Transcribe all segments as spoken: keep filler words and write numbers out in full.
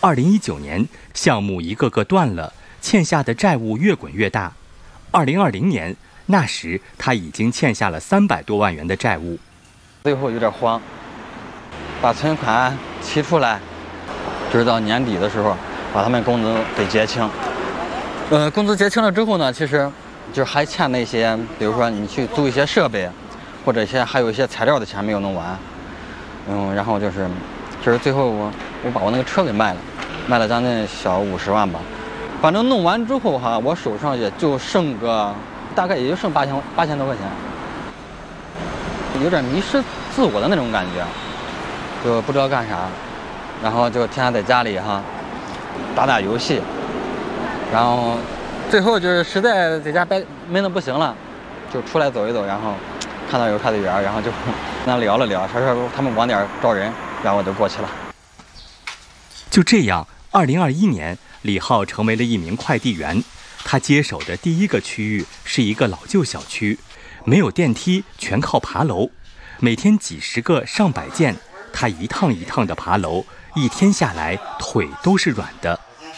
二零一九年，项目一个个断了，欠下的债务越滚越大。二零二零年，那时他已经欠下了三百多万元的债务。 最后有点慌，把存款提出来，直到年底的时候把他们工资给结清。呃，工资结清了之后呢，其实就是还欠那些，比如说你去租一些设备，或者一些还有一些材料的钱没有弄完。嗯，然后就是，就是最后我我把我那个车给卖了，卖了将近小五十万吧。反正弄完之后哈，我手上也就剩个大概也就剩八千八千多块钱，有点迷失自我的那种感觉，就不知道干啥，然后就天天在家里哈打打游戏，然后最后就是实在在家待闷得不行了，就出来走一走，然后看到有快递员，然后就跟他聊了聊，他说他们晚点招人，然后我就过去了。 就这样，二零二一年，李浩成为了一名快递员。他接手的第一个区域是一个老旧小区，没有电梯，全靠爬楼。每天几十个、上百件，他一趟一趟的爬楼，一天下来腿都是软的。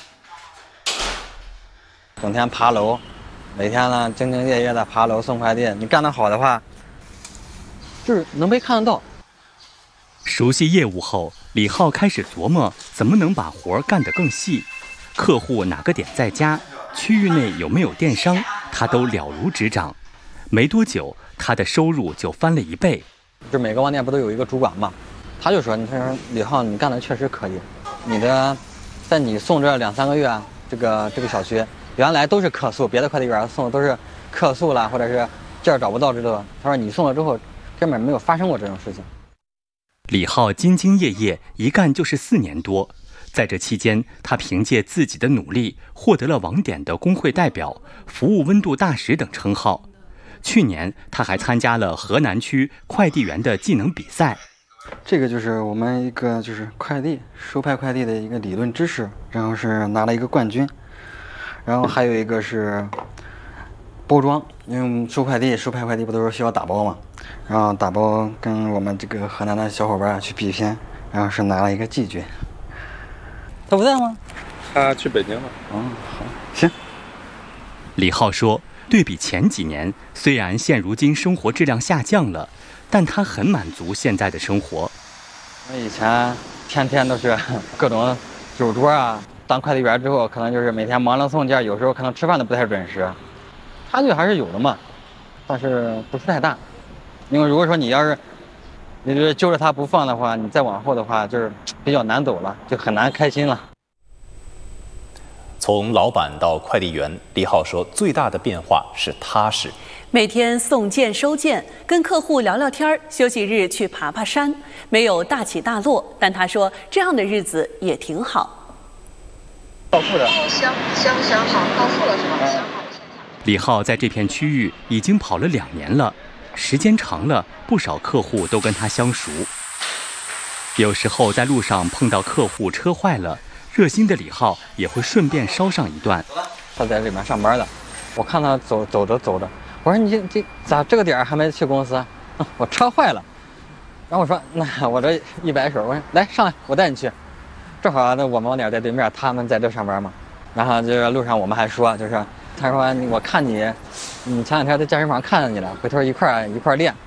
整天爬楼，每天呢兢兢业业的爬楼送快递。你干得好的话，就是能被看得到。 熟悉业务后，李浩开始琢磨怎么能把活干得更细。客户哪个点在家，区域内有没有电商，他都了如指掌。没多久，他的收入就翻了一倍。 就每个网点不都有一个主管嘛？他就说：“他说李浩，你干的确实可以。你的，在你送这两三个月，这个这个小区原来都是客诉，别的快递员送的都是客诉了，或者是件找不到之类的。他说你送了之后，根本没有发生过这种事情。” 李浩兢兢业业，一干就是四年多。在这期间，他凭借自己的努力，获得了网点的工会代表、服务温度大使等称号。去年，他还参加了河南区快递员的技能比赛。 这个就是我们一个就是快递收派快递的一个理论知识，然后是拿了一个冠军。然后还有一个是包装，因为我们收快递、收派快递不都是需要打包嘛？然后打包跟我们这个河南的小伙伴去比拼，然后是拿了一个季军。他不在吗？ 他去北京了。 嗯，好，行。 李浩说，对比前几年，虽然现如今生活质量下降了，但他很满足现在的生活。 我以前天天都是各种酒桌啊，当快递员之后，可能就是每天忙着送件，有时候可能吃饭都不太准时，差距还是有的嘛，但是不是太大。因为如果说你要是你就是揪着他不放的话，你再往后的话就是比较难走了，就很难开心了。 从老板到快递员，李浩说最大的变化是踏实。 每天送件收件，跟客户聊聊天，休息日去爬爬山，没有大起大落，但他说这样的日子也挺好。 到付的。 行行行，好，到付了是吧？行好。 李浩在这片区域已经跑了两年了，时间长了，不少客户都跟他相熟。有时候在路上碰到客户车坏了，热心的李浩也会顺便捎上一段。 他在里面上班的，我看他走走着走着，我说你这这咋这个点儿还没去公司？啊、我车坏了。然后我说那我这一摆手，我说来上来，我带你去。正好那我们网点在对面，他们在这上班嘛。然后就是路上我们还说，就是他说我看你，你前两天在健身房看见你了，回头一块儿一块儿练。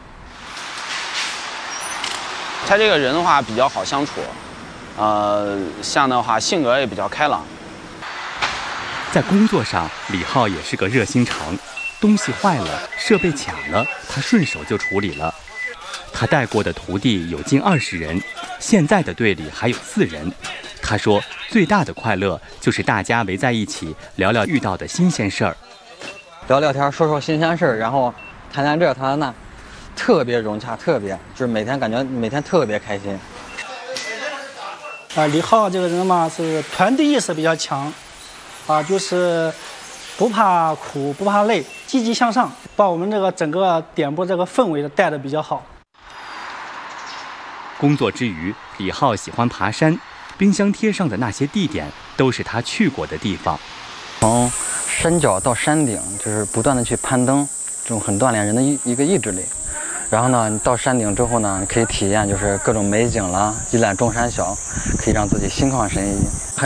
他这个人的话比较好相处，呃，像的话性格也比较开朗。 在工作上，李浩也是个热心肠，东西坏了、设备卡了，他顺手就处理了。他带过的徒弟有近二十人，现在的队里还有四人。他说，最大的快乐就是大家围在一起聊聊遇到的新鲜事儿， 聊聊天，说说新鲜事儿，然后谈谈这谈谈那，特别融洽，特别就是每天感觉每天特别开心。 啊，李浩这个人嘛是团队意识比较强，啊，就是不怕苦不怕累，积极向上，把我们这个整个点部这个氛围带得比较好。 工作之余，李浩喜欢爬山，冰箱贴上的那些地点都是他去过的地方。 从山脚到山顶，就是不断的去攀登，这种很锻炼人的一一个意志力。然后呢，你到山顶之后呢，你可以体验就是各种美景啦，一览众山小，可以让自己心旷神怡。